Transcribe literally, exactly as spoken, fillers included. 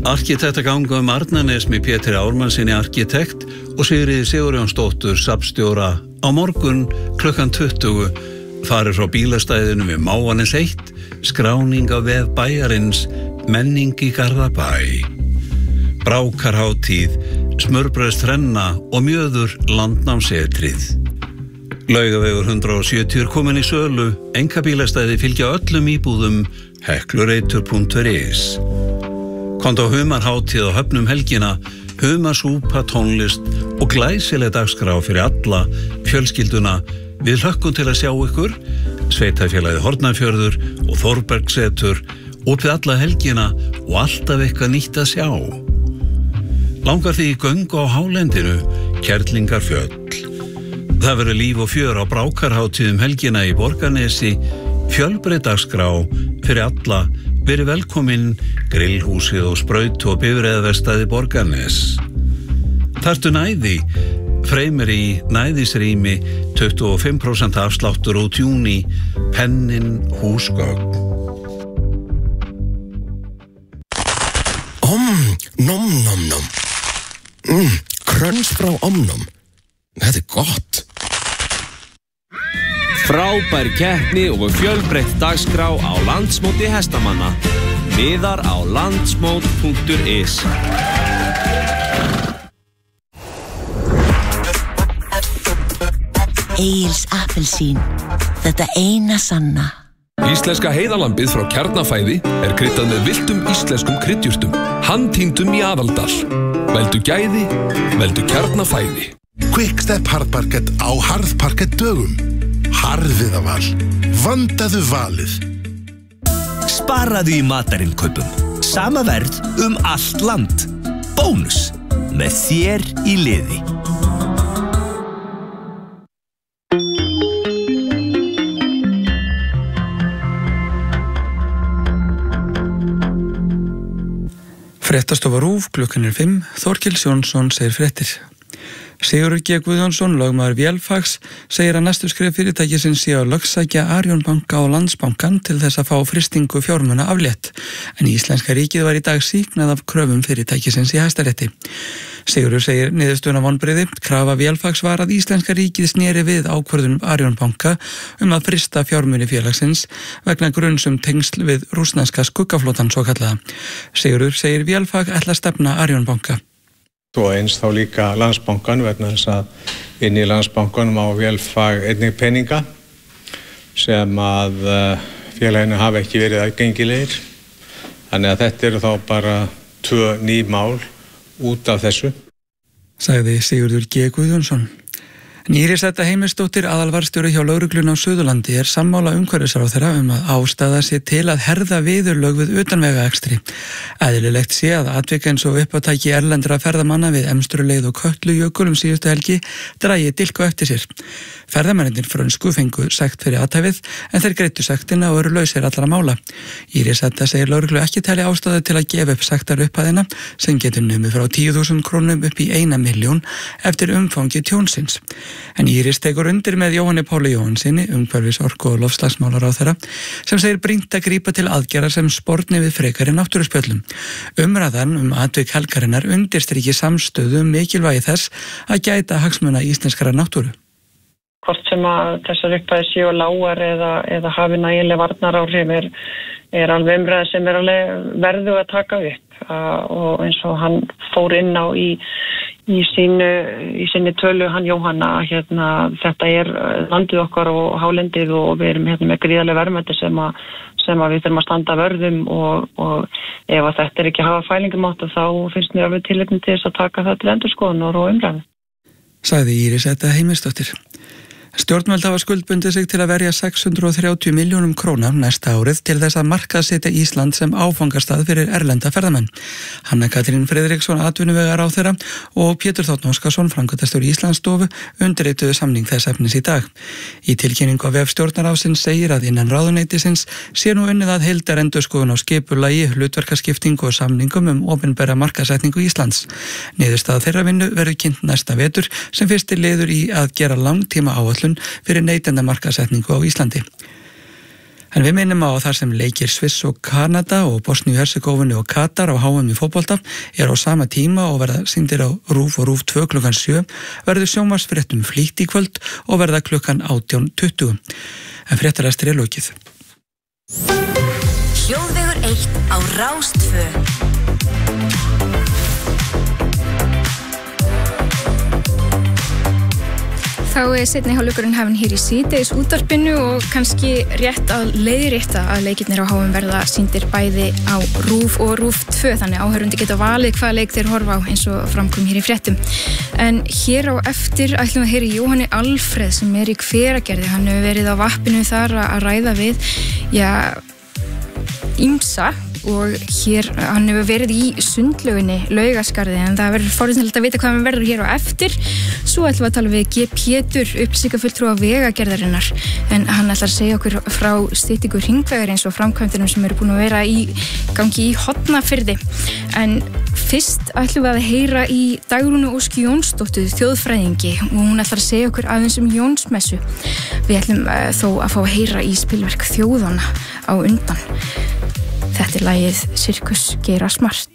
Arkitektaganga um Arnarnes með Pétri Ármannsinni arkitekt og Sigríði Sigurjónsdóttur safnstjóra á morgun klukkan tuttugu farið frá bílastæðinu við Mávanes eitt, skráning á vef bæjarins, menning í Garðabæ. Brákarhátíð, smurbrauðsþrenna og mjöður landnámsetrið. Laugavegur hundrað og sjötíu er komin í sölu, einkabílastæði fylgja öllum íbúðum, heklureitur punktur is. Komdu á humarhátíð á Höfnum helgina, humarsúpa, tónlist og glæsileg dagskrá fyrir alla fjölskylduna. Við hlökkum til að sjá ykkur, Sveitafélagið Hornafjörður og Þórbergsetur, opið alla helgina og alltaf eitthvað nýtt að sjá. Langar því í göngu á hálendinu, Kerlingarfjöll. Það verður líf og fjör á Brákarhátíðum helgina í Borgarnesi, fjölbreytt dagskrá fyrir alla. Verið velkomin, grillhúsið og spraut og bifreiðaverkstæði Borgarnes. Þarftu næði, Freymir í næðisrými, tuttugu og fimm prósent afsláttur út júní, pennin húsgögn. Om, nom, nom, nom. Mm, kröns frá omnom. Þetta er gott. Frábær keppni og fjölbreytt dagskrá á landsmóti hestamanna. Miðar á landsmót punktur is. Egils appelsín, þetta eina sanna. Íslenska heiðalambið frá Kjarnafæði er kryddað með villtum íslenskum kryddjurtum, handtýndum í Aðaldal. Veldu gæði, veldu Kjarnafæði. Quickstep harðparkett á harðparkett dögum. Harðviðaval, vandaðu valið. Sparaðu í matarinkaupum. Sama verð um allt land. Bónus með þér í liði. Fréttastofa RÚV, klukkan er fimm, Þorkels Jónsson segir fréttir. Sigurður G. Guðjónsson, lögmaður Vélfags, segir að næstu skref fyrirtækisins sé að lögsækja Arion banka og Landsbankann til þess að fá fristingu fjármuna aflétt, en Íslenska ríkið var í dag sýknað af kröfum fyrirtækisins í Hæstarétti. Sigurður segir niðurstöðuna vonbrigði, krafa Vélfags var að Íslenska ríkið sneri við ákvörðun Arion banka um að frista fjármuni félagsins vegna gruns um tengsl við rússneska skuggaflotan svokallaða. Sigurður segir Vélfag ætla að stefna Arion banka. Og eins þá líka Landsbankann vegna þess að inn í Landsbankanum á Vélfag einnig peninga sem að félaginu hafa ekki verið aðgengilegir. Þannig að þetta eru þá bara tvö ný mál út af þessu. Sagði Sigurður G. Guðjónsson. Íris Edda Heimisdóttir, aðalvarðstjóri hjá lögreglunni á Suðurlandi, er sammála umhverfisráðherra um að ástæða sé til að herða viðurlög við utanvegaakstri. Eðlilegt sé að atvik eins og uppátæki erlendra ferðamanna við Emstruleið og Kötlujökul um síðustu helgi dragi dilk á eftir sér. Ferðamennirnir frönsku fengu sekt fyrir athæfið en þeir greiddu sektina og eru lausir allra mála. Íris Edda segir lögreglu ekki telja ástæðu til að gefa upp sektarupphæðina sem getur numið frá tíu þúsund krónum upp í eina milljón eftir umfangi tjónsins. En Íris tekur undir með Jóhanni Páli Jóhannsinni, umhverfis orku- og loftslagsmálaráðherra, sem segir brýnt að grípa til aðgerða sem sporni við frekari náttúruspjöllum. Umræðan um atvik helgarinnar undirstriki samstöðu um mikilvægi þess að gæta hagsmuna íslenskara náttúru. Hvort sem að þessar upphæðir séu lágar eða, eða hafi nægileg varnaráhrif er, er alveg umræða sem er alveg verðu að taka upp og eins og hann fór inn á í í sínu í sinni tölu hann Jóhanna hérna þetta er landið okkar og hálendið og við erum hérna með gríðarleg verðmæti sem að sem að við þurfum að standa vörðum og og ef að þetta er ekki að hafa fælingum átt þá finnst mér alveg tilefni til þess að taka það til endurskoðunar og umræðu. Sagði Íris Edda Heimisdóttir. Stjórnvöld hafa skuldbundið sig til að verja sex hundruð og þrjátíu milljónum króna næsta árið til þess að markaðssetja Ísland sem áfangastað fyrir erlenda ferðamenn. Hanna Katrín Friðriksson, atvinnuvegaráðherra og Pétur Þ. Óskarsson, framkvæmdastjóri Íslandsstofu, undirrituðu samning þess efnis í dag. Í tilkynningu á vef stjórnarráðsins segir að innan ráðuneytisins sé nú unnið að heildarendurskoðun á skipulagi, hlutverkaskiptingu og samningum um opinbera markaðssetningu Íslands. Niðurstaða þeirra vinnu verður kynnt næsta vetur sem fyrsti liður í að gera langtíma áætlun fyrir neytendamarkaðssetningu á Íslandi. En við minnum á þar sem leikir Sviss og Kanada og Bosníu-Herzegovinu og Katar á H M í fótbolta er á sama tíma og verða sýndir á RÚV og RÚV tvö klukkan sjö, verður sjónvarpsfréttum flýtt í kvöld og verða klukkan átján tuttugu. En fréttarestur er lokið. Hljóðvegur eitt á Rás tvö. Þá er seinni hálfleikurinn hafinn hér í síðdegis útvarpinu og kannski rétt að leiðrétta að leikirnir á H M verða sýndir bæði á RÚV og RÚV tvö, þannig áhörundi geta valið hvaða leik þeir horfa á eins og framkom hér í fréttum. En hér á eftir ætlum við að heyra í Jóhanni Alfreð sem er í Hveragerði. Hann hefur verið á vappinu þar að ræða við, já, ýmsa og hér, hann hefur verið í sundlauginni Laugaskarði en það verður forvitnilegt að vita hvað hann verður hér á eftir. Svo ætlum við að tala við G. Pétur, upplýsingafulltrúa Vegagerðarinnar, en hann ætlar að segja okkur frá styttingu hringvegarins og framkvæmdunum sem eru búin að vera í gangi í Hornafirði. En fyrst ætlum við að heyra í Dagrúnu Óski Jónsdóttur, þjóðfræðingi, og hún ætlar að segja okkur aðeins um Jónsmessu. Við ætlum uh, þó að fá að heyra í spilverk þjóðana á undan. Þetta er lagið Sirkus gera smart.